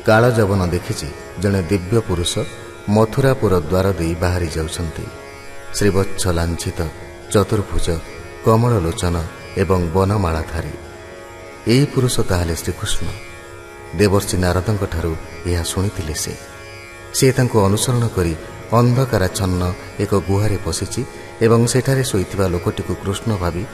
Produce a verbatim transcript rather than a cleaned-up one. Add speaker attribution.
Speaker 1: କାଳ ଯବନ ଦେଖିଛି ଜଣେ ଦିବ୍ୟ ପୁରୁଷ ମଥୁରାପୁର ଦ୍ୱାର ଦେଇ ବାହାରି ଯାଉଛନ୍ତି। ଶ୍ରୀବତ୍ସ ଲାଞ୍ଛିତ, ଚତୁର୍ଭୁଜ, କମଳ ଲୋଚନ ଏବଂ ବନମାଳାଧାରୀ। ଏହି ପୁରୁଷ ତାହେଲେ ଶ୍ରୀକୃଷ୍ଣ। ଦେବର୍ଷି ନାରଦଙ୍କଠାରୁ ଏହା ଶୁଣିଥିଲେ ସେ। ସେ ତାଙ୍କୁ ଅନୁସରଣ କରି ଅନ୍ଧକାରାଚ୍ଛନ୍ନ ଏକ ଗୁହାରେ ପଶିଛି ଏବଂ ସେଠାରେ ଶୋଇଥିବା ଲୋକଟିକୁ କୃଷ୍ଣ ଭାବି